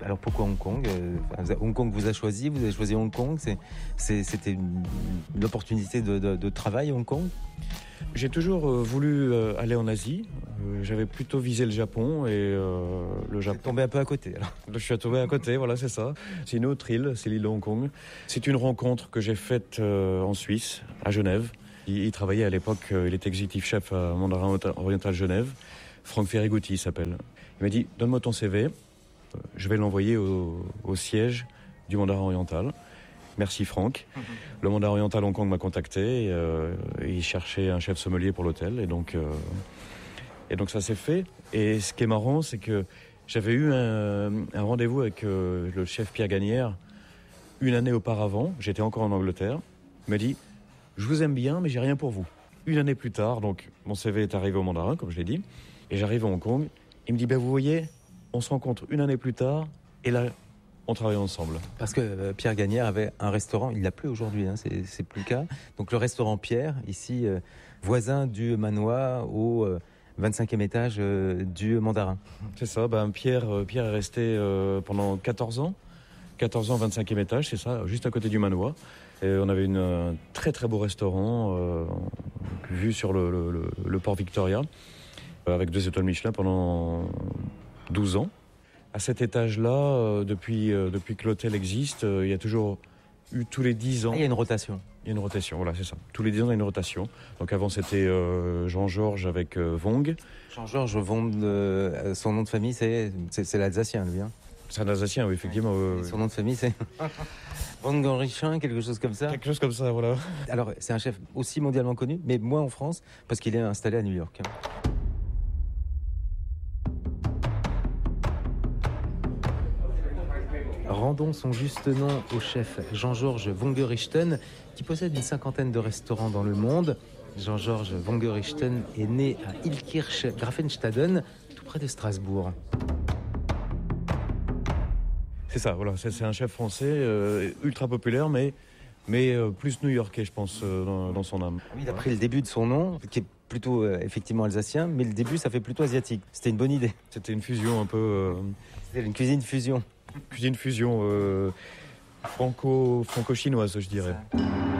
Alors pourquoi Hong Kong? Hong Kong vous a choisi, vous avez choisi Hong Kong. C'était une opportunité de travail, Hong Kong? J'ai toujours voulu aller en Asie. J'avais plutôt visé le Japon et le Japon. Vous êtes tombé un peu à côté alors. Je suis tombé à côté, voilà, c'est ça. C'est une autre île, c'est l'île de Hong Kong. C'est une rencontre que j'ai faite en Suisse, à Genève. Il travaillait à l'époque, il était exécutif chef à Mandarin Oriental Genève. Franck Ferrigouti, il s'appelle. Il m'a dit, donne-moi ton CV, je vais l'envoyer au siège du Mandarin Oriental. Merci Franck. Le Mandarin Oriental Hong Kong m'a contacté. Il cherchait un chef sommelier pour l'hôtel. Et donc ça s'est fait. Et ce qui est marrant, c'est que j'avais eu un rendez-vous avec le chef Pierre Gagnère une année auparavant. J'étais encore en Angleterre. Il m'a dit, je vous aime bien, mais j'ai rien pour vous. Une année plus tard, donc mon CV est arrivé au Mandarin, comme je l'ai dit. Et j'arrive à Hong Kong. Il me dit, vous voyez, on se rencontre une année plus tard. Et là, on travaille ensemble. Parce que Pierre Gagnère avait un restaurant, il l'a plus aujourd'hui, c'est plus le cas. Donc le restaurant Pierre, ici, voisin du manoir au 25e étage du Mandarin. C'est ça, Pierre est resté pendant 14 ans. 14 ans, 25e étage, c'est ça, juste à côté du manoir. Et on avait un très très beau restaurant, vu sur le port Victoria, avec 2 étoiles Michelin pendant 12 ans. À cet étage-là, depuis que l'hôtel existe, il y a toujours eu tous les 10 ans... il y a une rotation. Il y a une rotation, voilà, c'est ça. Tous les 10 ans, il y a une rotation. Donc avant, c'était Jean-Georges avec Vong. Jean-Georges Vong, son nom de famille, c'est l'Alsacien, lui. C'est un Alsacien, oui, effectivement. Son nom de famille, c'est Vong-Richin, quelque chose comme ça. Quelque chose comme ça, voilà. Alors, c'est un chef aussi mondialement connu, mais moins en France, parce qu'il est installé à New York. Rendons son juste nom au chef Jean-Georges Vongerichten, qui possède une 50aine de restaurants dans le monde. Jean-Georges Vongerichten est né à Illkirch, Grafenstaden, tout près de Strasbourg. C'est ça, voilà. C'est un chef français ultra populaire, mais plus new-yorkais, je pense, dans son âme. Il a pris le début de son nom, qui est plutôt effectivement alsacien, mais le début, ça fait plutôt asiatique. C'était une bonne idée. C'était une fusion un peu... C'était une cuisine fusion. Cuisine fusion franco-chinoise, je dirais.